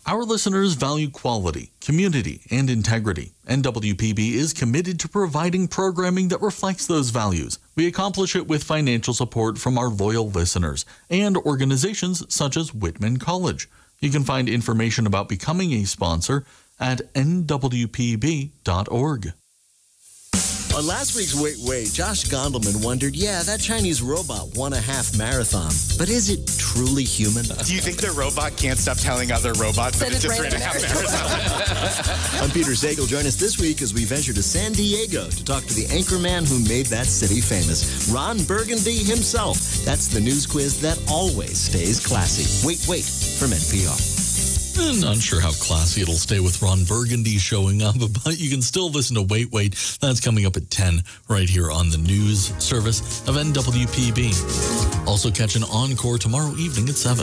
Our listeners value quality, community, and integrity. NWPB is committed to providing programming that reflects those values. We accomplish it with financial support from our loyal listeners and organizations such as Whitman College. You can find information about becoming a sponsor at nwpb.org. On last week's Wait, Josh Gondelman wondered, that Chinese robot won a half marathon, but is it truly human? Do you think the robot can't stop telling other robots that it just ran a half marathon? I'm Peter Sagal. Join us this week as we venture to San Diego to talk to the anchorman who made that city famous, Ron Burgundy himself. That's the news quiz that always stays classy. Wait, from NPR. I'm not sure how classy it'll stay with Ron Burgundy showing up, but you can still listen to Wait. That's coming up at 10 right here on the news service of NWPB. Also catch an encore tomorrow evening at 7.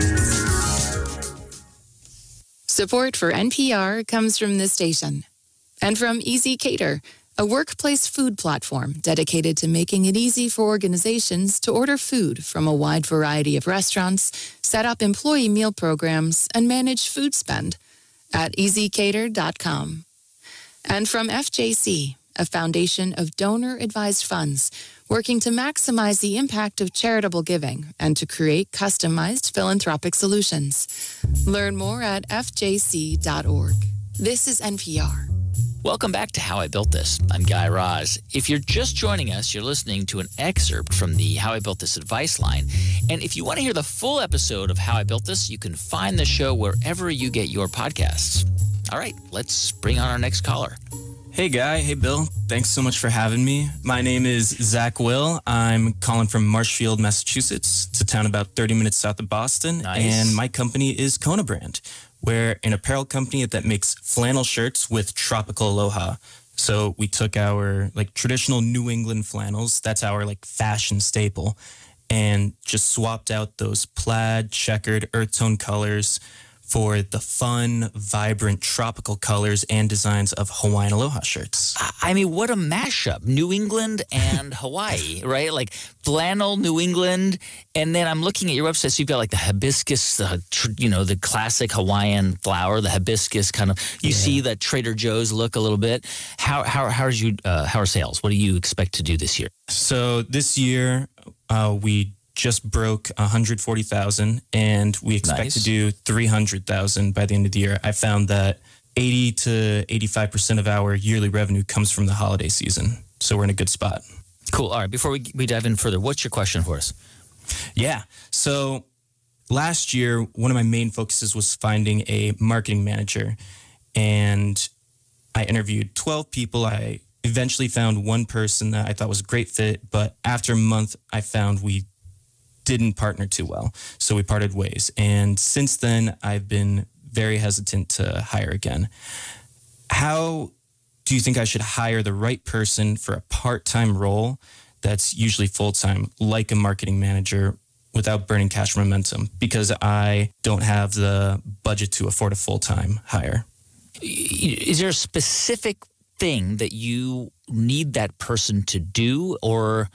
Support for NPR comes from this station and from Easy Cater, a workplace food platform dedicated to making it easy for organizations to order food from a wide variety of restaurants, set up employee meal programs, and manage food spend at easycater.com. And from FJC, a foundation of donor-advised funds working to maximize the impact of charitable giving and to create customized philanthropic solutions. Learn more at fjc.org. This is NPR. Welcome back to How I Built This. I'm Guy Raz. If you're just joining us, you're listening to an excerpt from the How I Built This advice line. And if you want to hear the full episode of How I Built This, you can find the show wherever you get your podcasts. All right, let's bring on our next caller. Hey, Guy. Hey, Bill. Thanks so much for having me. My name is Zach Will. I'm calling from Marshfield, Massachusetts. It's a town about 30 minutes south of Boston. Nice. And my company is Kona Brand. We're an apparel company that makes flannel shirts with tropical aloha. So we took our traditional New England flannels, that's our fashion staple, and just swapped out those plaid, checkered, earth tone colors for the fun, vibrant, tropical colors and designs of Hawaiian aloha shirts. I mean, what a mashup. New England and Hawaii, right? Flannel, New England. And then I'm looking at your website, so you've got the hibiscus, the classic Hawaiian flower, the hibiscus kind of. You see that Trader Joe's look a little bit. How are sales? What do you expect to do this year? So this year, we just broke 140,000, and we expect to do 300,000 by the end of the year. I found that 80 to 85% of our yearly revenue comes from the holiday season, so we're in a good spot. Cool. All right, before we dive in further, what's your question for us? Yeah, so last year, one of my main focuses was finding a marketing manager, and I interviewed 12 people. I eventually found one person that I thought was a great fit, but after a month, I found we didn't partner too well. So we parted ways. And since then, I've been very hesitant to hire again. How do you think I should hire the right person for a part-time role that's usually full-time, like a marketing manager, without burning cash momentum? Because I don't have the budget to afford a full-time hire. Is there a specific thing that you need that person to do, or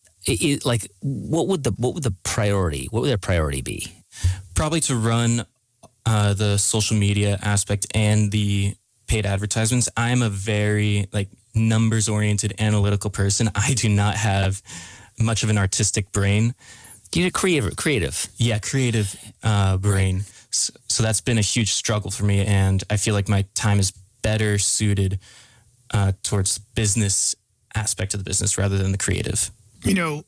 what would their priority be? Probably to run the social media aspect and the paid advertisements. I'm a very numbers-oriented, analytical person. I do not have much of an artistic brain. You need a creative. Yeah, creative brain. So that's been a huge struggle for me, and I feel like my time is better suited towards the business aspect of the business rather than the creative. You're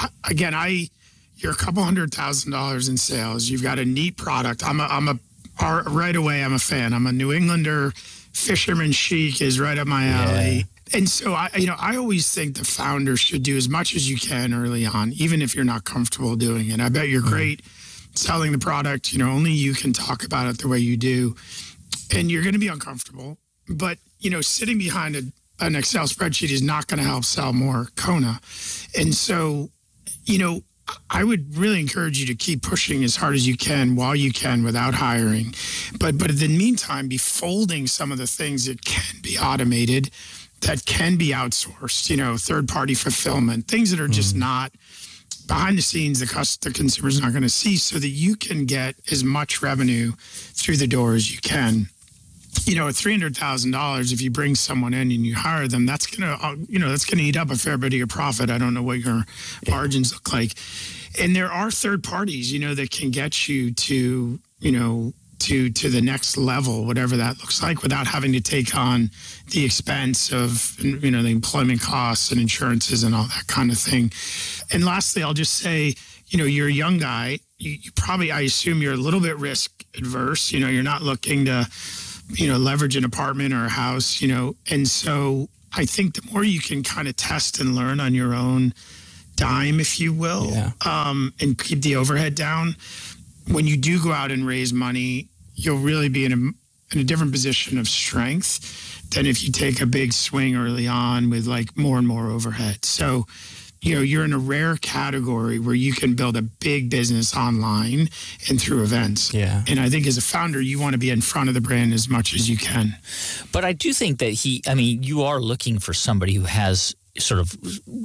a couple $100,000 in sales. You've got a neat product. Right away, I'm a fan. I'm a New Englander. Fisherman chic is right up my alley. Yeah. And so I always think the founder should do as much as you can early on, even if you're not comfortable doing it. I bet you're great selling the product. Only you can talk about it the way you do, and you're going to be uncomfortable. But sitting behind an Excel spreadsheet is not going to help sell more Kona. And so, I would really encourage you to keep pushing as hard as you can while you can without hiring. But in the meantime, be folding some of the things that can be automated, that can be outsourced, third-party fulfillment, things that are just not behind the scenes, the consumer's not going to see, so that you can get as much revenue through the door as you can. You know, at $300,000, if you bring someone in and you hire them, that's gonna eat up a fair bit of your profit. I don't know what your margins look like, and there are third parties, you know, that can get you to, you know, to the next level, whatever that looks like, without having to take on the expense of, you know, the employment costs and insurances and all that kind of thing. And lastly, I'll just say, you know, you're a young guy. You probably, I assume, you're a little bit risk adverse. You know, you're not looking to, you know, leverage an apartment or a house, you know. And so I think the more you can kind of test and learn on your own dime, if you will, and keep the overhead down, when you do go out and raise money, you'll really be in a different position of strength than if you take a big swing early on with like more and more overhead. So, you know, you're in a rare category where you can build a big business online and through events. Yeah. And I think as a founder, you want to be in front of the brand as much as you can. But I do think that you are looking for somebody who has sort of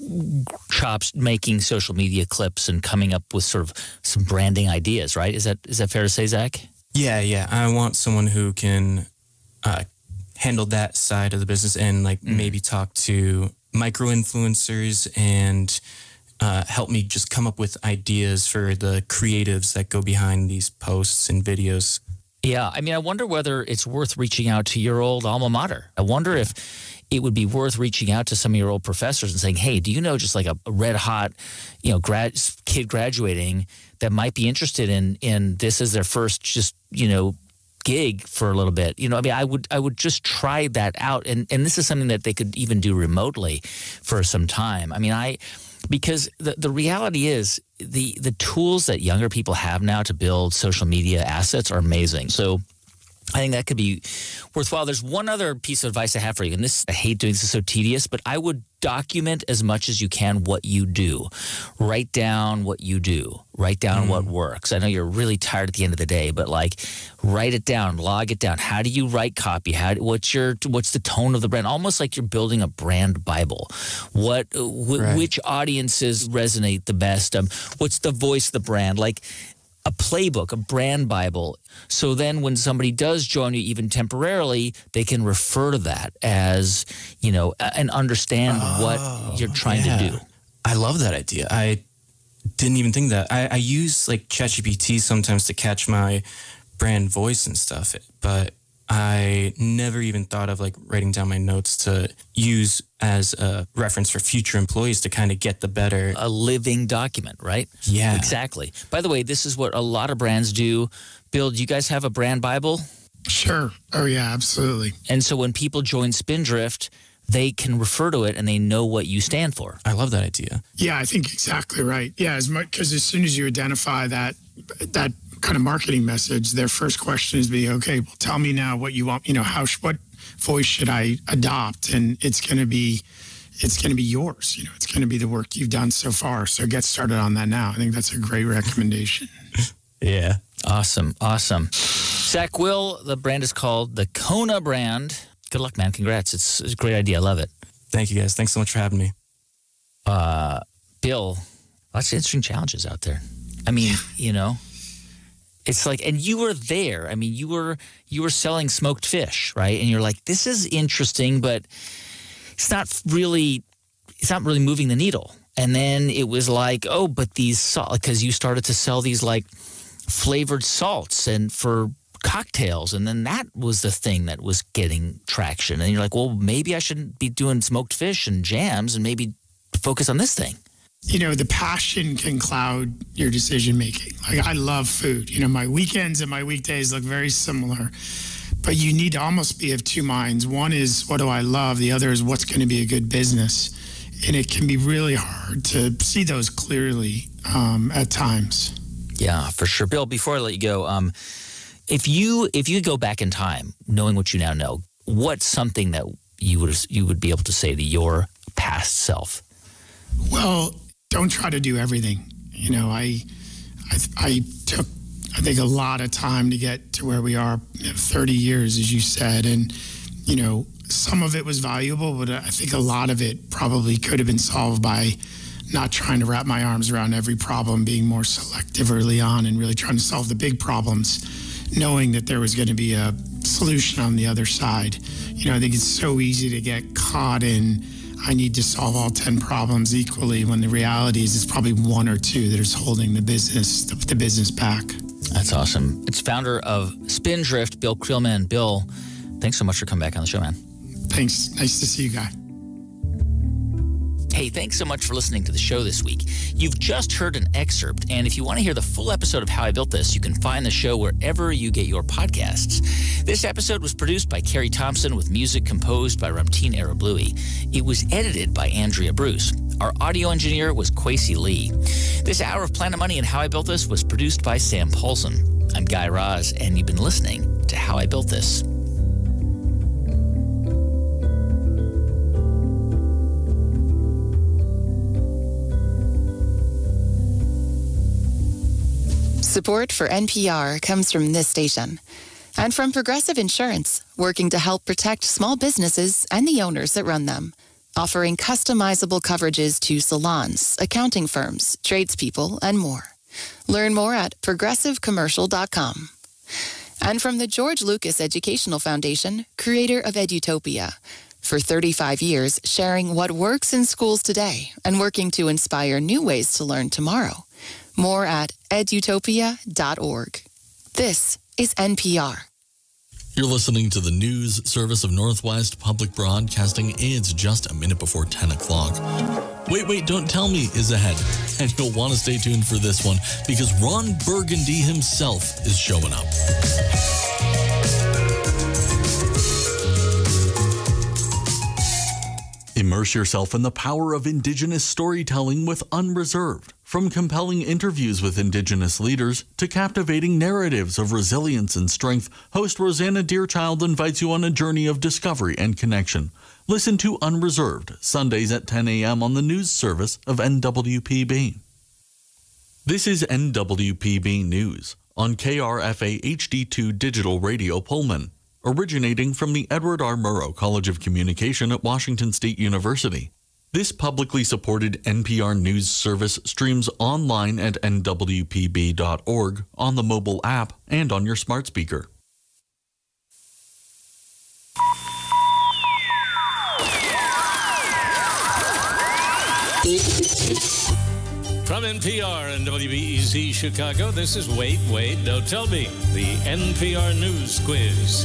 chops making social media clips and coming up with sort of some branding ideas, right? Is that fair to say, Zach? Yeah. I want someone who can handle that side of the business and like maybe talk to micro-influencers and help me just come up with ideas for the creatives that go behind these posts and videos. Yeah, I mean, I wonder whether it's worth reaching out to your old alma mater. I wonder if it would be worth reaching out to some of your old professors and saying, hey, do you know just like a red hot, you know, kid graduating that might be interested in this as their first just, you know, gig for a little bit. You know, I mean, I would just try that out. And this is something that they could even do remotely for some time. I mean, because the reality is the tools that younger people have now to build social media assets are amazing. So I think that could be worthwhile. There's one other piece of advice I have for you, and I hate doing this, it's so tedious, but I would document as much as you can what you do. Write down what you do. Write down what works. I know you're really tired at the end of the day, but like write it down, log it down. How do you write copy? What's the tone of the brand? Almost like you're building a brand Bible. Which audiences resonate the best? What's the voice of the brand? Like a playbook, a brand Bible. So then when somebody does join you, even temporarily, they can refer to that as, you know, and understand what you're trying to do. I love that idea. I didn't even think that. I use like ChatGPT sometimes to catch my brand voice and stuff, but I never even thought of like writing down my notes to use as a reference for future employees to kind of get the better. A living document, right? Yeah. Exactly. By the way, this is what a lot of brands do. Bill, do you guys have a brand Bible? Sure. Oh, yeah, absolutely. And so when people join Spindrift, they can refer to it and they know what you stand for. I love that idea. Yeah, I think exactly right. Yeah, because as soon as you identify that kind of marketing message, their first question is okay, well, tell me now what you want, you know, what voice should I adopt? And it's going to be yours, you know, it's going to be the work you've done so far. So get started on that now. I think that's a great recommendation. Yeah. Awesome. Zach Will, the brand is called the Kona brand. Good luck, man. Congrats. It's a great idea. I love it. Thank you, guys. Thanks so much for having me. Bill, lots of interesting challenges out there. I mean, you know, it's like, and you were there. I mean, you were selling smoked fish, right? And you're like, this is interesting, but it's not really moving the needle. And then it was like, oh, but these salt, because you started to sell these like flavored salts and for cocktails, and then that was the thing that was getting traction. And you're like, well, maybe I shouldn't be doing smoked fish and jams and maybe focus on this thing. You know, the passion can cloud your decision making. Like, I love food. You know, my weekends and my weekdays look very similar, but you need to almost be of two minds. One is, what do I love? The other is, what's going to be a good business? And it can be really hard to see those clearly at times. Yeah, for sure. Bill, before I let you go, if you go back in time, knowing what you now know, what's something that you would be able to say to your past self? Well, don't try to do everything. You know, I took, I think, a lot of time to get to where we are, 30 years, as you said. And, you know, some of it was valuable, but I think a lot of it probably could have been solved by not trying to wrap my arms around every problem, being more selective early on and really trying to solve the big problems, knowing that there was going to be a solution on the other side. I think it's so easy to get caught in, I need to solve all 10 problems equally, when the reality is it's probably one or two that is holding the business back. That's awesome. It's founder of Spindrift, Bill Creelman. Bill, thanks so much for coming back on the show, man. Thanks. Nice to see you guys. Hey, thanks so much for listening to the show this week. You've just heard an excerpt, and if you want to hear the full episode of How I Built This, you can find the show wherever you get your podcasts. This episode was produced by Carrie Thompson with music composed by Ramtin Arablouei. It was edited by Andrea Bruce. Our audio engineer was Kwesi Lee. This hour of Planet Money and How I Built This was produced by Sam Paulson. I'm Guy Raz, and you've been listening to How I Built This. Support for NPR comes from this station and from Progressive Insurance, working to help protect small businesses and the owners that run them, offering customizable coverages to salons, accounting firms, tradespeople, and more. Learn more at progressivecommercial.com. And from the George Lucas Educational Foundation, creator of Edutopia, for 35 years sharing what works in schools today and working to inspire new ways to learn tomorrow. More at edutopia.org. This is NPR. You're listening to the news service of Northwest Public Broadcasting. It's just a minute before 10 o'clock. Wait, Don't Tell Me is ahead. And you'll want to stay tuned for this one because Ron Burgundy himself is showing up. Immerse yourself in the power of Indigenous storytelling with Unreserved. From compelling interviews with Indigenous leaders to captivating narratives of resilience and strength, host Rosanna Deerchild invites you on a journey of discovery and connection. Listen to Unreserved, Sundays at 10 a.m. on the news service of NWPB. This is NWPB News on KRFA HD2 Digital Radio Pullman, originating from the Edward R. Murrow College of Communication at Washington State University. This publicly supported NPR News service streams online at nwpb.org, on the mobile app, and on your smart speaker. From NPR and WBEZ Chicago, this is Wait, Don't Tell Me, the NPR News Quiz.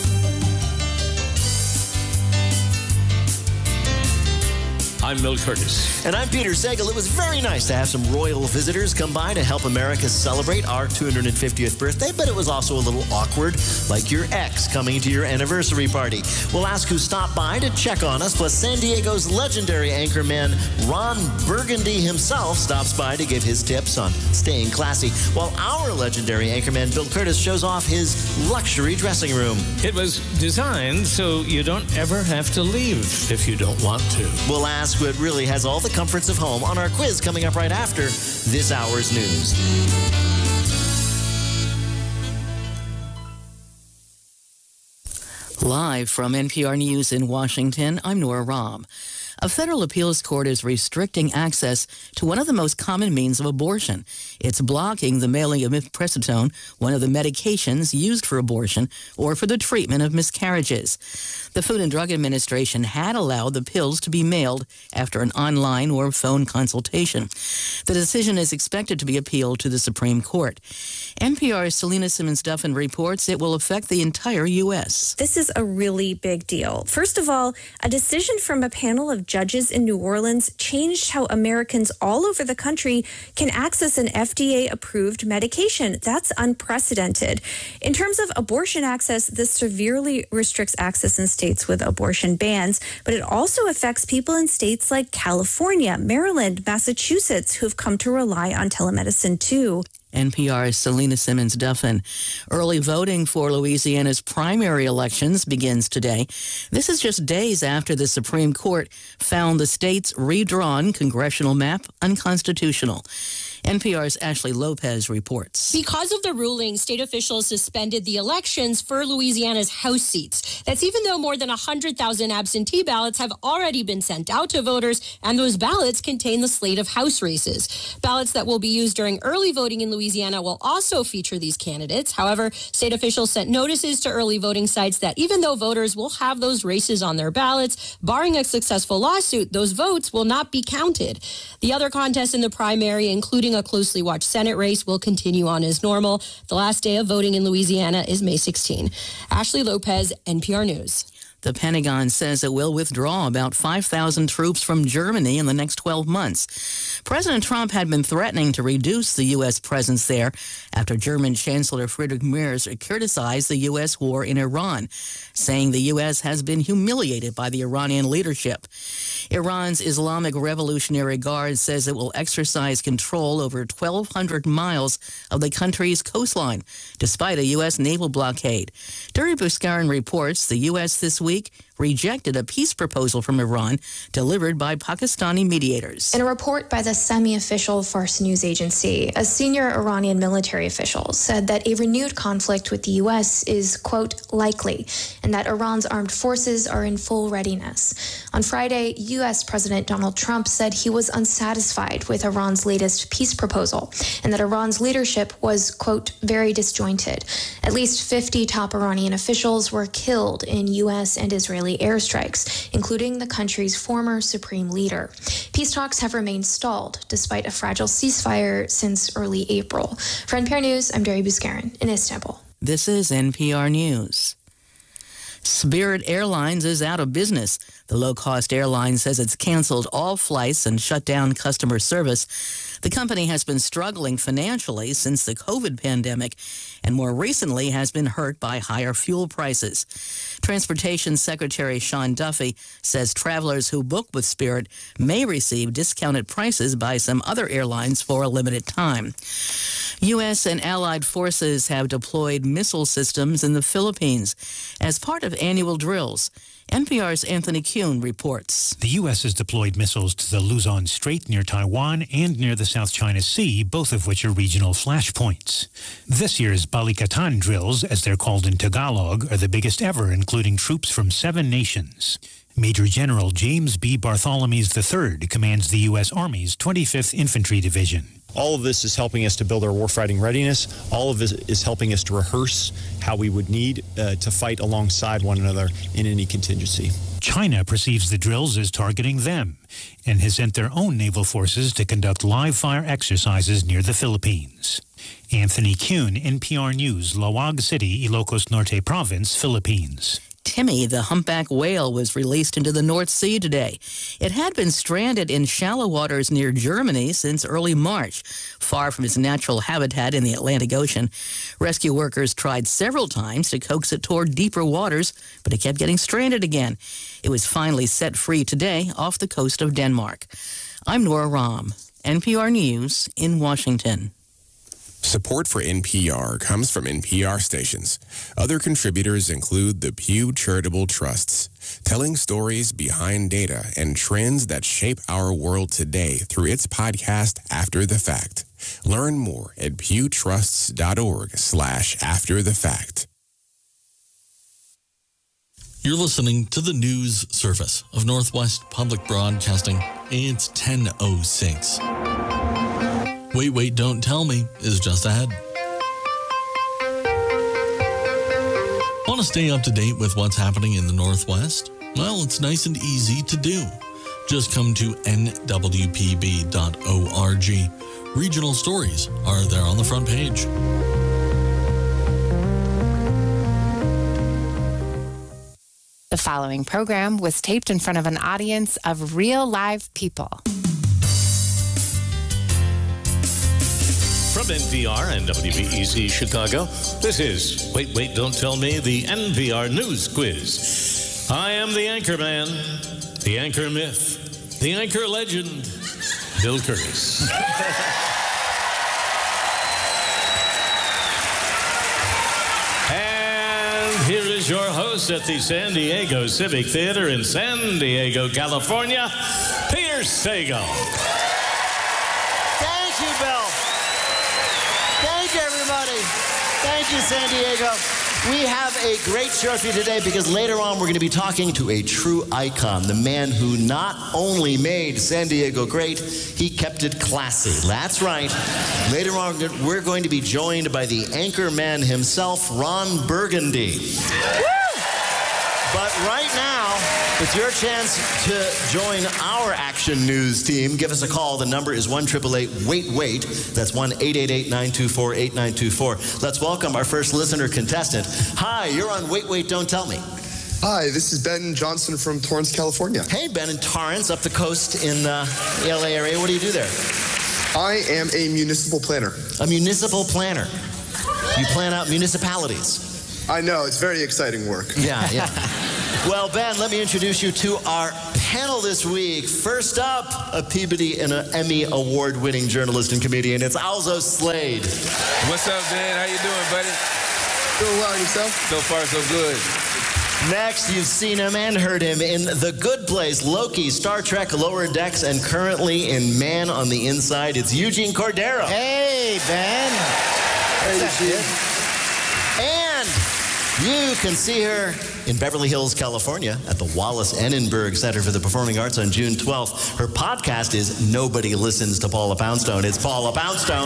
I'm Bill Curtis. And I'm Peter Sagal. It was very nice to have some royal visitors come by to help America celebrate our 250th birthday, but it was also a little awkward, like your ex coming to your anniversary party. We'll ask who stopped by to check on us, plus San Diego's legendary anchorman Ron Burgundy himself stops by to give his tips on staying classy, while our legendary anchorman Bill Curtis shows off his luxury dressing room. It was designed so you don't ever have to leave if you don't want to. We'll ask who really has all the comforts of home on our quiz coming up right after this hour's news. Live from NPR News in Washington, I'm Nora Rahm. A federal appeals court is restricting access to one of the most common means of abortion. It's blocking the mailing of mifepristone, one of the medications used for abortion or for the treatment of miscarriages. The Food and Drug Administration had allowed the pills to be mailed after an online or phone consultation. The decision is expected to be appealed to the Supreme Court. NPR's Selena Simmons-Duffin reports it will affect the entire U.S. This is a really big deal. First of all, a decision from a panel of judges in New Orleans changed how Americans all over the country can access an FDA-approved medication. That's unprecedented. In terms of abortion access, this severely restricts access in states with abortion bans, but it also affects people in states like California, Maryland, Massachusetts, who've come to rely on telemedicine too. NPR's Selena Simmons-Duffin. Early voting for Louisiana's primary elections begins today. This is just days after the Supreme Court found the state's redrawn congressional map unconstitutional. NPR's Ashley Lopez reports. Because of the ruling, state officials suspended the elections for Louisiana's House seats. That's even though more than 100,000 absentee ballots have already been sent out to voters, and those ballots contain the slate of House races. Ballots that will be used during early voting in Louisiana will also feature these candidates. However, state officials sent notices to early voting sites that even though voters will have those races on their ballots, barring a successful lawsuit, those votes will not be counted. The other contests in the primary, including a closely watched Senate race, will continue on as normal. The last day of voting in Louisiana is May 16. Ashley Lopez, NPR News. The Pentagon says it will withdraw about 5,000 troops from Germany in the next 12 months. President Trump had been threatening to reduce the U.S. presence there after German Chancellor Friedrich Merz criticized the U.S. war in Iran, saying the U.S. has been humiliated by the Iranian leadership. Iran's Islamic Revolutionary Guard says it will exercise control over 1,200 miles of the country's coastline, despite a U.S. naval blockade. Duri Buskarin reports the U.S. this week rejected a peace proposal from Iran delivered by Pakistani mediators. In a report by the semi-official Fars news agency, a senior Iranian military official said that a renewed conflict with the U.S. is, quote, likely, and that Iran's armed forces are in full readiness. On Friday, U.S. President Donald Trump said he was unsatisfied with Iran's latest peace proposal and that Iran's leadership was, quote, very disjointed. At least 50 top Iranian officials were killed in U.S. and Israeli airstrikes, including the country's former supreme leader. Peace talks have remained stalled despite a fragile ceasefire since early April. For NPR News, I'm Duri Buskarin in Istanbul. This is NPR News. Spirit Airlines is out of business. The low-cost airline says it's canceled all flights and shut down customer service. The company has been struggling financially since the COVID pandemic and more recently has been hurt by higher fuel prices. Transportation Secretary Sean Duffy says travelers who book with Spirit may receive discounted prices by some other airlines for a limited time. U.S. and allied forces have deployed missile systems in the Philippines as part of annual drills. NPR's Anthony Kuhn reports. The U.S. has deployed missiles to the Luzon Strait near Taiwan and near the South China Sea, both of which are regional flashpoints. This year's Balikatan drills, as they're called in Tagalog, are the biggest ever, including troops from 7 nations. Major General James B. Bartholomew's III commands the U.S. Army's 25th Infantry Division. All of this is helping us to build our warfighting readiness. All of this is helping us to rehearse how we would need to fight alongside one another in any contingency. China perceives the drills as targeting them and has sent their own naval forces to conduct live-fire exercises near the Philippines. Anthony Kuhn, NPR News, Lawag City, Ilocos Norte Province, Philippines. Timmy, the humpback whale, was released into the North Sea today. It had been stranded in shallow waters near Germany since early March, far from its natural habitat in the Atlantic Ocean. Rescue workers tried several times to coax it toward deeper waters, but it kept getting stranded again. It was finally set free today off the coast of Denmark. I'm Nora Rahm, NPR News in Washington. Support for NPR comes from NPR stations. Other contributors include the Pew Charitable Trusts, telling stories behind data and trends that shape our world today through its podcast, After the Fact. Learn more at pewtrusts.org/afterthefact. You're listening to the news service of Northwest Public Broadcasting. It's 10:06. Wait, Don't Tell Me is just ahead. Want to stay up to date with what's happening in the Northwest? Well, it's nice and easy to do. Just come to nwpb.org. Regional stories are there on the front page. The following program was taped in front of an audience of real live people. From NPR and WBEZ Chicago, this is Wait, Don't Tell Me, the NPR News Quiz. I am the anchor man, the anchor myth, the anchor legend, Bill Curtis. And here is your host at the San Diego Civic Theater in San Diego, California, Peter Sagal. Thank you, Bill. Thank you, San Diego. We have a great show for you today because later on we're going to be talking to a true icon, the man who not only made San Diego great, he kept it classy. That's right. Later on we're going to be joined by the anchor man himself, Ron Burgundy. But right now, it's your chance to join our Action News team. Give us a call. The number is 1-888-WAIT-WAIT. That's 1-888-924-8924. Let's welcome our first listener contestant. Hi, you're on Wait, Wait, Don't Tell Me. Hi, this is Ben Johnson from Torrance, California. Hey, Ben in Torrance, up the coast in the LA area. What do you do there? I am a municipal planner. A municipal planner. You plan out municipalities. I know, it's very exciting work. Yeah. Well, Ben, let me introduce you to our panel this week. First up, a Peabody and an Emmy award-winning journalist and comedian. It's Alzo Slade. What's up, Ben? How you doing, buddy? Doing well, yourself? So far, so good. Next, you've seen him and heard him in The Good Place, Loki, Star Trek, Lower Decks, and currently in Man on the Inside. It's Eugene Cordero. Hey, Ben. Hey, Eugene. And you can see her in Beverly Hills, California at the Wallace Annenberg Center for the Performing Arts on June 12th. Her podcast is Nobody Listens to Paula Poundstone. It's Paula Poundstone.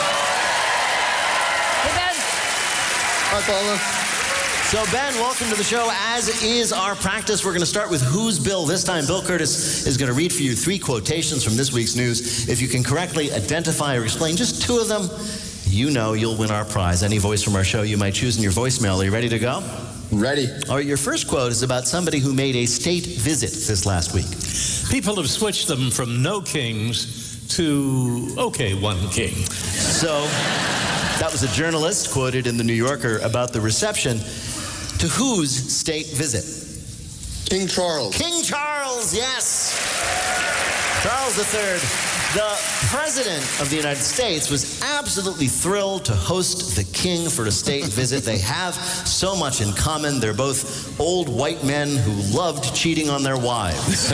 Hey, Ben. Hi, Paula. So, Ben, welcome to the show. As is our practice, we're going to start with Who's Bill. This time, Bill Curtis is going to read for you 3 quotations from this week's news. If you can correctly identify or explain just 2 of them, you know you'll win our prize. Any voice from our show you might choose in your voicemail. Are you ready to go? Ready. All right, your first quote is about somebody who made a state visit this last week. People have switched them from no kings to, okay, one king. So, that was a journalist quoted in The New Yorker about the reception to whose state visit? King Charles. King Charles, yes. Charles III. The President of the United States was absolutely thrilled to host the king for a state visit. They have so much in common. They're both old white men who loved cheating on their wives.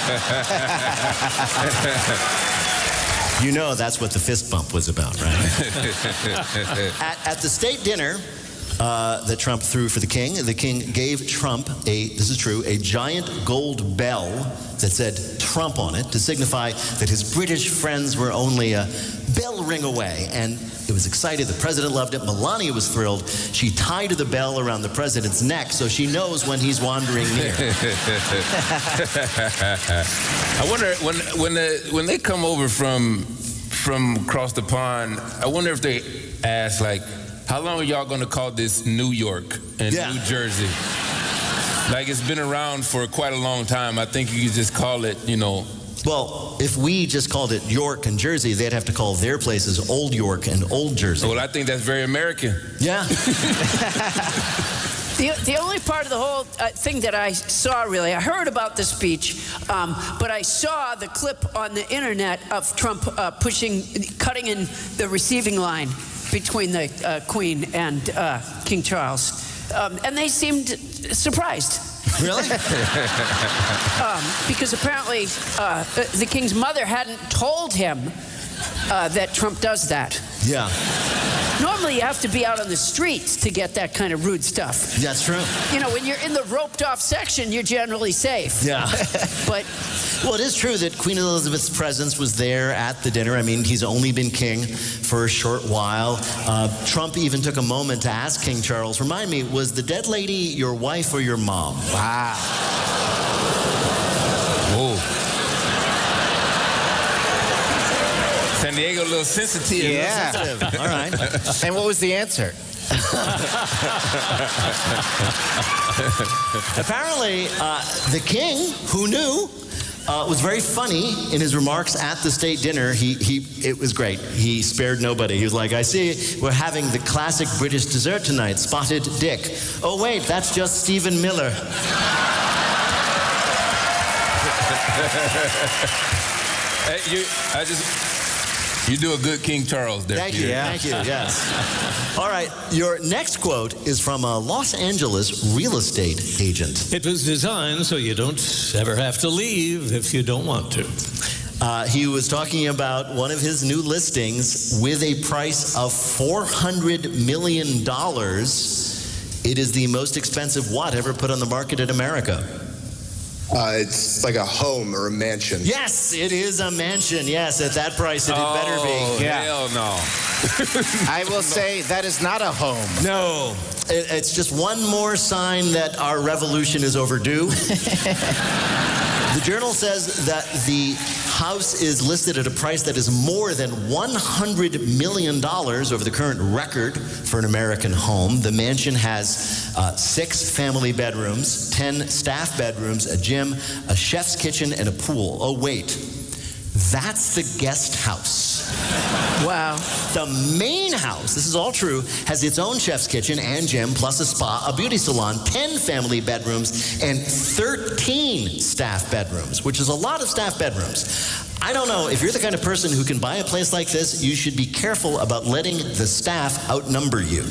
You know that's what the fist bump was about, right? At the state dinner that Trump threw for the king gave Trump this is true, a giant gold bell that said Trump on it to signify that his British friends were only a bell ring away. And it was excited. The president loved it. Melania was thrilled. She tied the bell around the president's neck so she knows when he's wandering near. I wonder when they come over from across the pond, I wonder if they ask, like, how long are y'all going to call this New York and New Jersey? Like, it's been around for quite a long time. I think you could just call it, you know. Well, if we just called it York and Jersey, they'd have to call their places Old York and Old Jersey. Well, I think that's very American. Yeah. The only part of the whole thing that I saw, really, I heard about the speech, but I saw the clip on the internet of Trump cutting in the receiving line between the Queen and King Charles. And they seemed surprised. Really? Because apparently the King's mother hadn't told him that Trump does that. Yeah. Normally you have to be out on the streets to get that kind of rude stuff. That's true. You know, when you're in the roped off section, you're generally safe. Yeah. But well, it is true that Queen Elizabeth's presence was there at the dinner. I mean, he's only been king for a short while. Trump even took a moment to ask King Charles, remind me, was the dead lady your wife or your mom? Wow. Whoa. San Diego, a little sensitive. Yeah. All right. And what was the answer? Apparently, the king, who knew, was very funny in his remarks at the state dinner. It was great. He spared nobody. He was like, I see we're having the classic British dessert tonight, spotted dick. Oh, wait, that's just Stephen Miller. You do a good King Charles there. Thank you. Thank you. Yes. All right. Your next quote is from a Los Angeles real estate agent. It was designed so you don't ever have to leave if you don't want to. He was talking about one of his new listings with a price of $400 million. It is the most expensive what ever put on the market in America. It's like a home or a mansion. Yes, it is a mansion. Yes, at that price, it had better be. Hell no. I will say that is not a home. No. It's just one more sign that our revolution is overdue. The Journal says that the house is listed at a price that is more than $100 million over the current record for an American home. The mansion has 6 family bedrooms, 10 staff bedrooms, a gym, a chef's kitchen, and a pool. Oh, wait. That's the guest house. Wow. The main house, this is all true, has its own chef's kitchen and gym, plus a spa, a beauty salon, 10 family bedrooms, and 13 staff bedrooms, which is a lot of staff bedrooms. I don't know, if you're the kind of person who can buy a place like this, you should be careful about letting the staff outnumber you.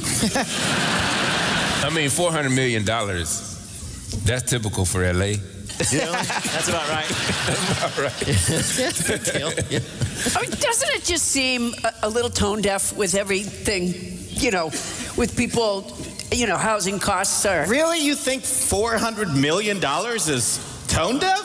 I mean, $400 million, that's typical for LA. You know, that's about right. About right. That's a big deal. Yeah. I mean, doesn't it just seem a little tone deaf with everything, you know, with people, you know, housing costs are... Really? You think $400 million is tone deaf?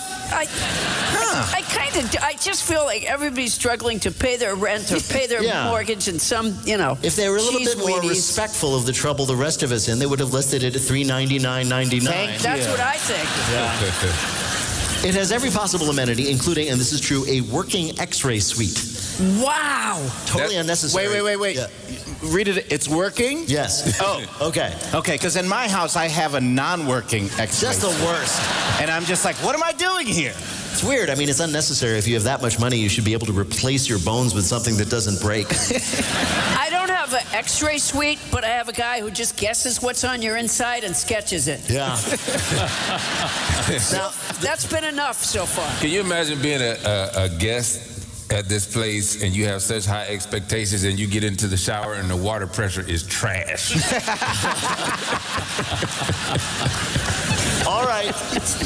I just feel like everybody's struggling to pay their rent or pay their mortgage, and some, you know. If they were a little bit more respectful of the trouble the rest of us in, they would have listed it at $399.99. That's what I think. Yeah. It has every possible amenity, including, and this is true, a working X-ray suite. Wow. Totally unnecessary. Wait. Yeah. Read it. It's working? Yes. Oh, okay. Okay, because in my house, I have a non-working X-ray. Just the worst. And I'm just like, what am I doing here? It's weird. I mean, it's unnecessary. If you have that much money, you should be able to replace your bones with something that doesn't break. I don't have an X-ray suite, but I have a guy who just guesses what's on your inside and sketches it. Yeah. So that's been enough so far. Can you imagine being a guest at this place and you have such high expectations and you get into the shower and the water pressure is trash? All right.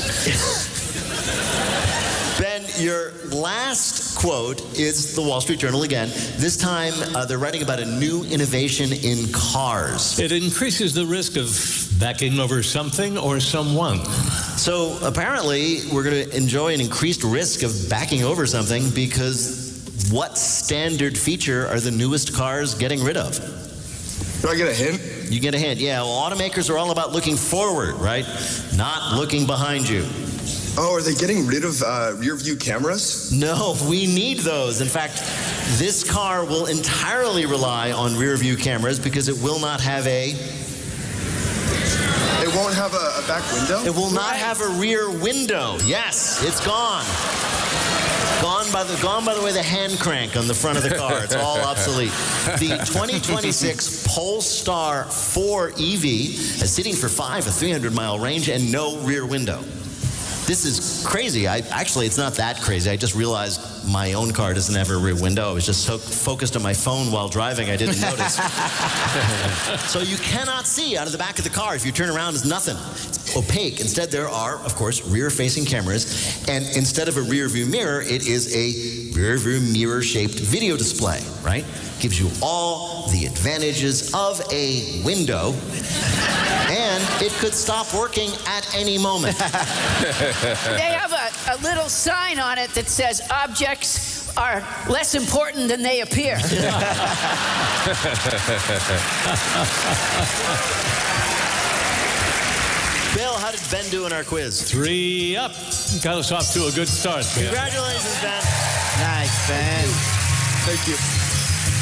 Ben, your last quote is the Wall Street Journal again. This time, they're writing about a new innovation in cars. It increases the risk of backing over something or someone. So apparently, we're going to enjoy an increased risk of backing over something because what standard feature are the newest cars getting rid of? Do I get a hint? You get a hint, yeah. Well, automakers are all about looking forward, right? Not looking behind you. Oh, are they getting rid of rear view cameras? No, we need those. In fact, this car will entirely rely on rear view cameras because it will not have a... It won't have a back window? It will not have a rear window. Yes, it's gone. Gone by the way the hand crank on the front of the car. It's all obsolete. The 2026 Polestar 4 EV has seating for 5, a 300-mile range, and no rear window. This is crazy. Actually, it's not that crazy. I just realized my own car doesn't have a rear window. I was just so focused on my phone while driving, I didn't notice. So you cannot see out of the back of the car. If you turn around, it's nothing. It's opaque. Instead, there are, of course, rear-facing cameras. And instead of a rear-view mirror, it is a rear-view mirror-shaped video display, right? Gives you all the advantages of a window. And it could stop working at any moment. They have a little sign on it that says objects are less important than they appear. Bill, how did Ben do in our quiz? 3 up. Got us off to a good start, Ben. Congratulations, Ben. Nice, Ben. Thank you.